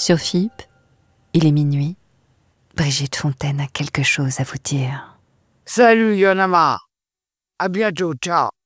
Sur FIP, il est minuit. Brigitte Fontaine a quelque chose à vous dire. Salut, y'en a marre. À bientôt, ciao.